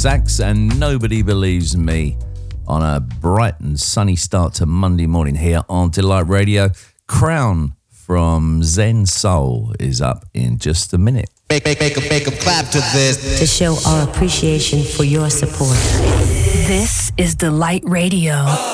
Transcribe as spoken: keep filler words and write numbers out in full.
sax, and Nobody Believes Me on a bright and sunny start to Monday morning here on Delight Radio. Crown from Zen Soul is up in just a minute. Make, make, make, make a clap to this. To show our appreciation for your support. This is Delight Radio.